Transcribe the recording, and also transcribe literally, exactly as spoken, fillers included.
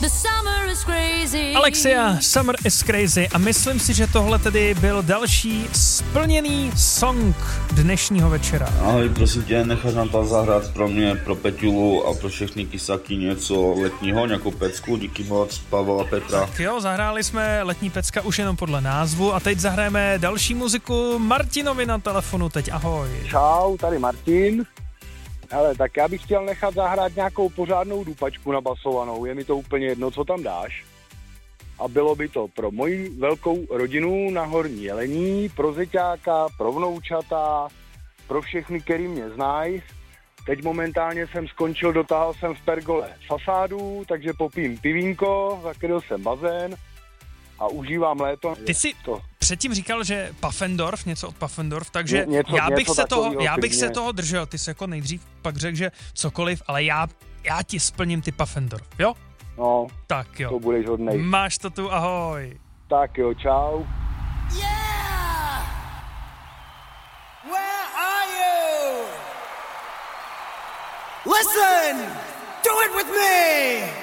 Alexia, Summer is Crazy. A myslím si, že tohle tedy byl další splněný song dnešního večera. Ahoj, prosím tě, necháš nám tam zahrát pro mě, pro Peťulu a pro všechny kysaky něco letního, nějakou pecku, díky moc, Pavel a Petra. Tak jo, zahráli jsme letní pecka už jenom podle názvu a teď zahrajeme další muziku. Martinovi na telefonu teď, ahoj. Čau, tady Martin. Hele, tak já bych chtěl nechat zahrát nějakou pořádnou dupačku nabasovanou, je mi to úplně jedno, co tam dáš. A bylo by to pro moji velkou rodinu na Horní Jelení, pro zeťáka, pro vnoučata, pro všechny, který mě znají. Teď momentálně jsem skončil, dotáhl jsem v pergole fasádu, takže popím pivínko, zakryl jsem bazén a užívám léto. Ty jsi to. předtím říkal, že Pfaffendorf, něco od Pfaffendorf, takže Ně, něco, já bych, něco se toho, takovýho, já bych se klidně. toho držel. Ty jsi jako nejdřív pak řekl, že cokoliv, ale já, já ti splním ty Pfaffendorf, jo? No, tak jo. to budeš hodnej. Máš to tu, ahoj. Tak jo, čau. Yeah! Where are you? Listen! Do it with me!